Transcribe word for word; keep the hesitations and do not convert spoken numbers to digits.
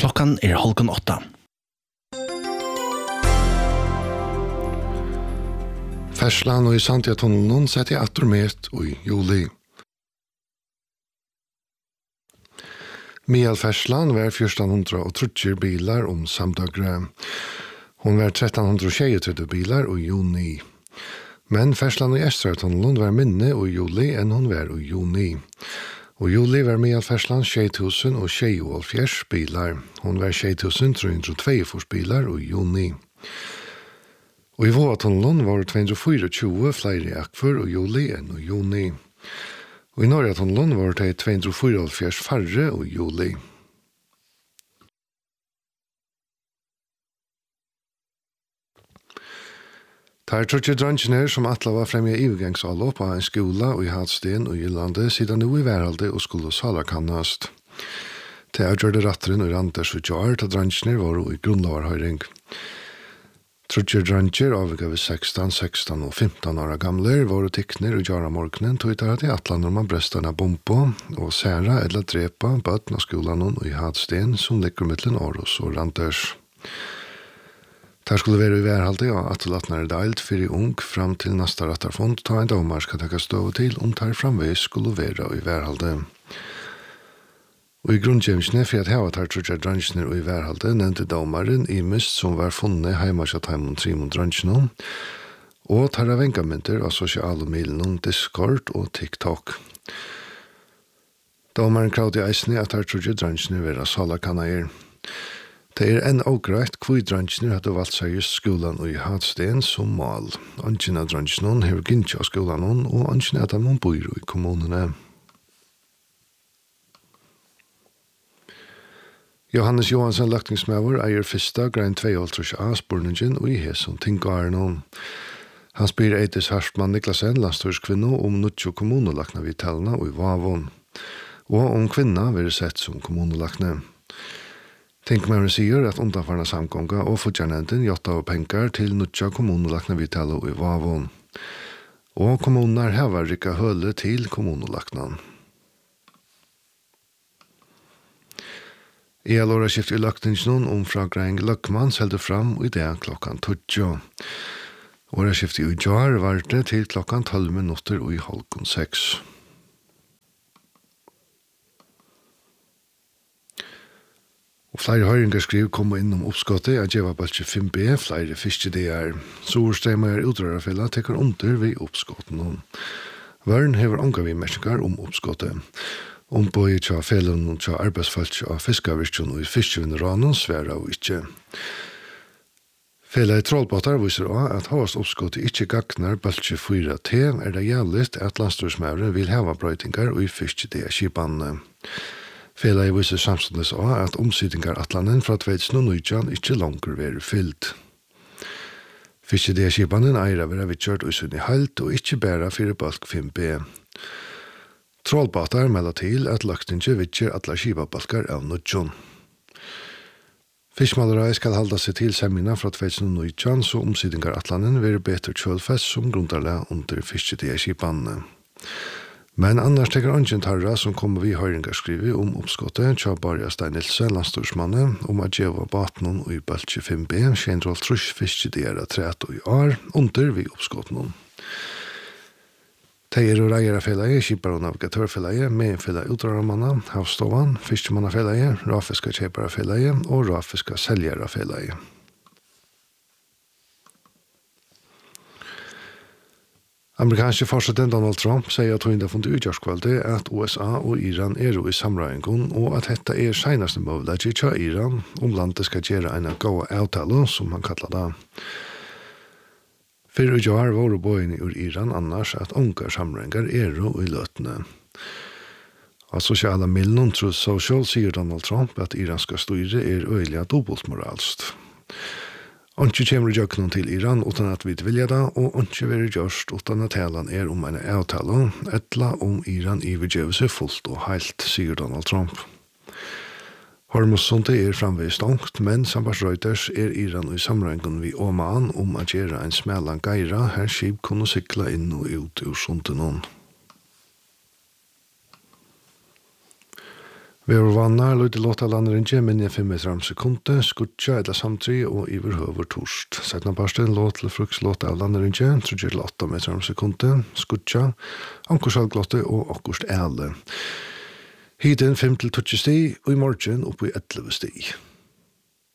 Klokkan er halvken åtta. Ferslan og i Santia-tunnelen setter jeg atter med i juli. Mial Ferslan var fjorton trettio bilar om samdagre. Hon var tretton tjugotre bilar i juni. Men Ferslan og i Estra-tunnelen var minne i juli enn hon var i juni. Og juli var Mial Ferslan sju tusen og tjugoåtta bilar. Hon var sju tusen tre hundre og tjueto bilar i juni. Og i Våatunnelen var to hundre og tjuefire flere akver i juli enn i juni. Og i Norratunnelen var det to hundre og fyrtiofem færre i juli. Tar trutje drangene som atla var fremme i ivgangsalo på en skola og i Hadsten og Jylande siden nå i værhalde og skulle salarkannast. Til jeg gjør det ratteren og Randers og Jar til drangene var i grunnlovarhøyring. Trutje dranger avvika ved sexton, sexton og femton år gamle var og tikkner og Jara morgenen tog ut at i atla når man brestene bompa og særa eller drepa bøtten av skolan og i Hadsten som ligger mittlen Åros og Randers. Der skulle være i værhalde og at latnare deilt fyrir ung fram til nasta rattarfond ta en domar skal takka støv til om tar framveis skulle være i værhalde. Og i grunnkjemsene for at heva tar trutja dransjner og i værhalde nevnte domaren i mist som var funnet heimasja taimon trimon dransjner og tar av engamenter av sosiale milen Discord og TikTok. Domaren kravde i eisne at tar trutja dransjner vera salarkanaier. Det er en avgreit hvor dransjner hadde valgt seg just skolan og i Hadsten som mal. Anken av dransjner hever gynnsi av skolan og anken av dem bor i kommunene. Johannes Johansson Løktingsmæver eier fyrsta grein tjueåtte A spurningen og i Heson Tingarnon. Han spyr Eitis Hartmann Niklasen, landstørskvinno, om nuttjo kommunelakna vid tellna og i Vavon. Og om kvinna vil sett som kommunelakne. Tinkmæren sier at undanfarna samkonga og fotjarnenten jotta av penger til nuttja kommunelakna vid tellna og i Vavon. Og kommuner hever rikka høle til kommunelaknan. I allåra skift i løktingsnån om fra Greng Løkman selte fram i det klokkan tjugo. Åra skift i Jar var det til klokkan tolv minutter og i halvkon seks. Og flere høringarskriv kom inn om oppskottet av Djeva Balche fem B, flere fiskedier. Sorsteimer utrørafella tekker under ved oppskotten. Varen hever anga vi merskar om oppskottet. Omboi tja felen og tja arbeidsfalt av fiskavirkjon og i fiskevinderanen sværa og ikkje. Fela i trollbåtar viser også at havast oppskottet ikkje gagnar Balche fire T er det jævligt at landstorsmævre vil heva brøytingar og i fiskedea-kipanene. Fela i viser samståndes også at omsidingar-atlanen fra to tusen og nitton ikkje langer være fyllt. Fiskedea-kipanen eier av vera vitkjørt og sunn i halt og ikkje bæra fyrir balk fem B. Trollbåtar melder til at løktinge vittjer atla skipabalkar av nutjon. Fiskmalerai skal halda seg til semina fra to tusen og nitton, så omsidingar atlanen vil betre kjølfest som grundarle under fiskedia skipanene. Men annars tekker angen tarra som kommer vi høyringarskrivi om oppskottet tja Barja Stein Nilsen, landstorsmannen, om at djeva batnon og i Balche fem B, kjendroll trus fiskediera tretti i år, under vi oppskottene. Teier og reierafellet, kipar og navigatørfellet, medfellet utraramanna, havstovan, fiskemannaffellet, rafiska kjeparafellet og rafiska seljerafellet. Amerikanske forsetten Donald Trump sier at hun har funnet utgjørskvalget at U S A og Iran er i samrøyngon, og at dette er senaste målet til Iran om landet skal gjøre en gode avtale, som han kallar det. Fyrir og jar var boine ur Iran annars at ungar samrengar er i løtene. Av sosiala millen Truth Social sier Donald Trump at iranska styre er øyelig dobbeltmoralst. Anki kommer jøknen til Iran utan at vi vilja det, og anki være gjørst utan at helan er om en avtale, etla om Iran ivergjøver seg fullt og heilt, sier Donald Trump. Hormuzsundet er framvist ångt, men sambars Reuters er Iran i samrengen vi Oman om at gjøre en smellan geira her skip kunne sykla inn og ut ur sundet noen. Vi har vannar, lydde låta landringen men jeg fem meter om sekundet, skutja eller samtri og iverhøver torst. Setna parsten låt til frukslåta av landringen, trodde til åtta meter om sekundet, skutja, ankorsalglotte og akkurst æle. Hiden fem til tjueåtte sti, og i morgen oppe i elleve sti.